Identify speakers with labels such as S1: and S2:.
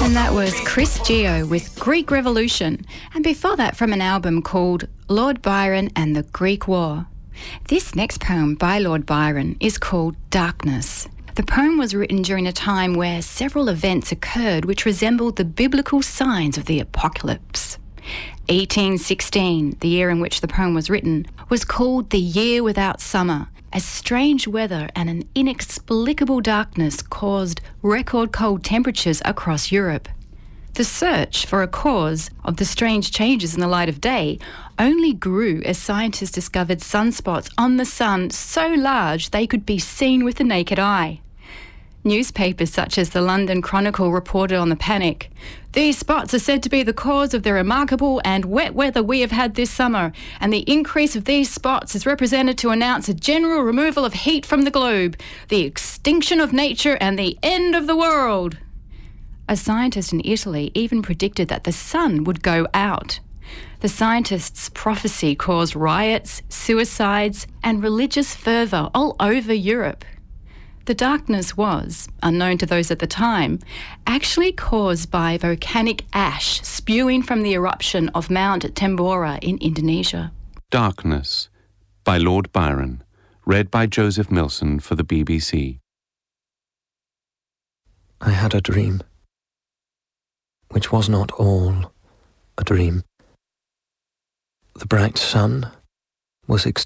S1: And that was Chris Geo with Greek Revolution, and before that from an album called Lord Byron and the Greek War. This next poem by Lord Byron is called Darkness. The poem was written during a time where several events occurred which resembled the biblical signs of the apocalypse. 1816, the year in which the poem was written, was called the Year Without Summer, as strange weather and an inexplicable darkness caused record cold temperatures across Europe. The search for a cause of the strange changes in the light of day only grew as scientists discovered sunspots on the sun so large they could be seen with the naked eye. Newspapers such as the London Chronicle reported on the panic. "These spots are said to be the cause of the remarkable and wet weather we have had this summer, and the increase of these spots is represented to announce a general removal of heat from the globe, the extinction of nature and the end of the world." A scientist in Italy even predicted that the sun would go out. The scientist's prophecy caused riots, suicides, and religious fervour all over Europe. The darkness was, unknown to those at the time, actually caused by volcanic ash spewing from the eruption of Mount Tambora in Indonesia.
S2: Darkness by Lord Byron, read by Joseph Milson for the BBC.
S3: I had a dream, which was not all a dream. The bright sun was extinct.